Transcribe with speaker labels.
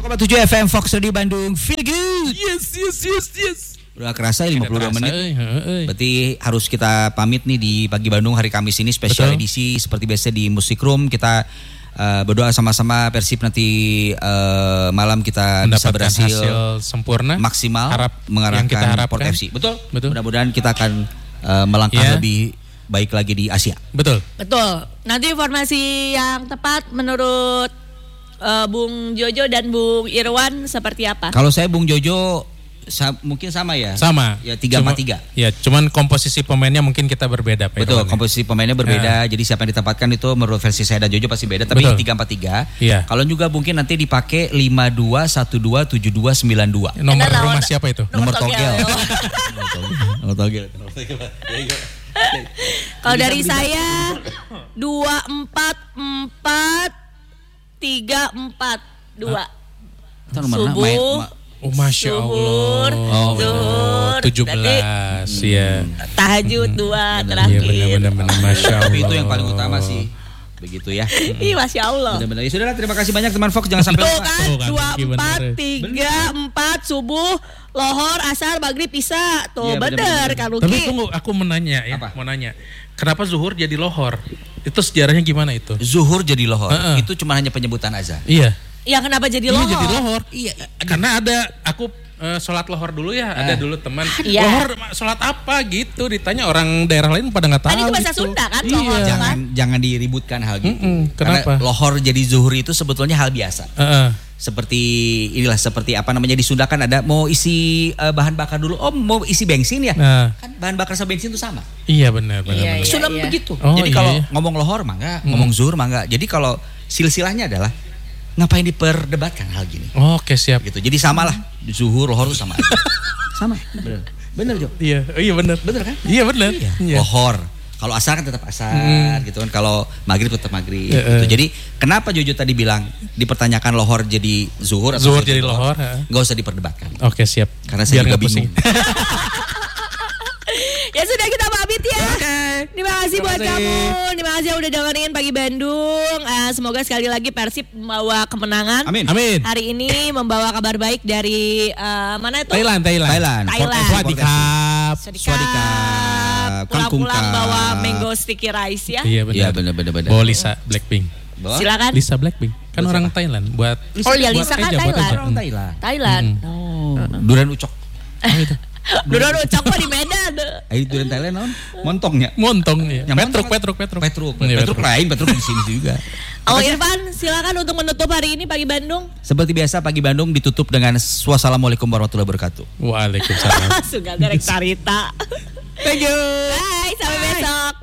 Speaker 1: 101,7 FM Fox Radio Bandung. Feel good.
Speaker 2: Yes.
Speaker 1: Udah kerasa 52 menit. Berarti harus kita pamit nih di pagi Bandung hari Kamis ini spesial edisi seperti biasa di Music Room. Kita berdoa sama-sama Persib nanti malam kita bisa berhasil
Speaker 2: hasil sempurna,
Speaker 1: maksimal mengarahkan Port FC. Betul. Mudah-mudahan kita akan melangkah lebih baik lagi di Asia.
Speaker 3: Betul. Nanti informasi yang tepat menurut Bung Jojo dan Bung Irwan seperti apa?
Speaker 1: Kalau saya Bung Jojo mungkin sama ya.
Speaker 2: Sama.
Speaker 1: Ya 3-4-3.
Speaker 2: Ya, cuman komposisi pemainnya mungkin kita berbeda.
Speaker 1: Betul, komposisi pemainnya berbeda. Jadi siapa yang ditempatkan itu menurut versi saya dan Jojo pasti beda. Tapi 3-4-3.
Speaker 2: Iya.
Speaker 1: Kalau juga mungkin nanti dipakai 5-2-1-2-7-2-9-2.
Speaker 2: Nomor rumah siapa itu?
Speaker 1: Nomor togel. Nomor togel.
Speaker 3: Kalau dari saya 2-4-4-3-4-2. Subuh.
Speaker 2: Oh, Masya Allah.
Speaker 3: Zuhur.
Speaker 2: 17 ya.
Speaker 3: Tahajud 2 terakhir.
Speaker 2: Iya benar-benar Masya Allah.
Speaker 1: Tapi itu yang paling utama sih. Begitu ya.
Speaker 3: Ih, Masya Allah.
Speaker 1: Benar-benar. Ya sudahlah, terima kasih banyak teman Fox. Jangan sampai lupa.
Speaker 3: Tuh kan 2-4-3-4 subuh, lohor, asar, maghrib, isya. Tuh bener kan Ruki.
Speaker 2: Tapi tunggu, aku mau nanya ya. Mau nanya. Kenapa zuhur jadi lohor? Itu sejarahnya gimana itu?
Speaker 1: Zuhur jadi lohor. Itu cuma hanya penyebutan azan.
Speaker 2: Iya.
Speaker 3: Ya kenapa jadi lohor?
Speaker 2: Iya jadi lohor.
Speaker 1: Iya.
Speaker 2: Karena aku sholat lohor dulu ya. Ada dulu teman.
Speaker 3: Iya.
Speaker 2: Lohor sholat apa gitu. Ditanya orang daerah lain pada nggak tahu.
Speaker 3: Kan itu bahasa
Speaker 2: gitu.
Speaker 3: Sunda kan?
Speaker 2: Iya.
Speaker 3: Lohor,
Speaker 1: Jangan diributkan hal gitu.
Speaker 2: Kenapa?
Speaker 1: Karena lohor jadi zuhur itu sebetulnya hal biasa. Seperti apa namanya di Sunda kan ada mau isi bahan bakar dulu. Oh mau isi bensin ya? Kan bahan bakar sama bensin itu sama.
Speaker 2: Iya benar.
Speaker 1: Sunda begitu.
Speaker 2: Oh,
Speaker 1: jadi kalau ngomong lohor mah enggak, ngomong zuhur mah enggak. Jadi kalau silsilahnya adalah ngapain diperdebatkan hal gini?
Speaker 2: Oke, siap.
Speaker 1: Gitu. Jadi samalah zuhur lohor itu sama aja. Sama. Bener Jo.
Speaker 2: Iya benar.
Speaker 1: Bener kan?
Speaker 2: Iya benar.
Speaker 1: Iya. Lohor. Kalau asar kan tetap asar gitu kan. Kalau maghrib tetap maghrib gitu. Jadi kenapa Jojo tadi bilang dipertanyakan lohor jadi zuhur atau
Speaker 2: zuhur jadi lohor?
Speaker 1: Enggak usah diperdebatkan.
Speaker 2: Oke, siap.
Speaker 1: Karena saya juga bingung.
Speaker 3: Ya sudah, kita pamit ya. Terima kasih buat kamu. Terima kasih udah dengerin Pagi Bandung. Semoga sekali lagi Persib membawa kemenangan.
Speaker 1: Amin.
Speaker 3: Hari ini membawa kabar baik dari mana itu?
Speaker 2: Thailand.
Speaker 1: Swadikap.
Speaker 3: Pulang-pulang bawa mango sticky rice ya.
Speaker 2: Iya benar. Bawa Lisa Blackpink.
Speaker 3: Silakan.
Speaker 2: Lisa Blackpink. Kan orang Thailand buat.
Speaker 3: Lisa kan Thailand.
Speaker 1: Durian ucok.
Speaker 3: Durian ucok mah di Medan.
Speaker 1: Durian Thailand non? Montong ya.
Speaker 2: Petruk.
Speaker 1: Petruk lain, Petruk di sini juga.
Speaker 3: Irfan, silakan untuk menutup hari ini Pagi Bandung.
Speaker 1: Seperti biasa Pagi Bandung ditutup dengan wassalamualaikum warahmatullahi wabarakatuh.
Speaker 2: Waalaikumsalam.
Speaker 3: Sudah derek carita.
Speaker 1: Thank you.
Speaker 3: Bye, sampai besok.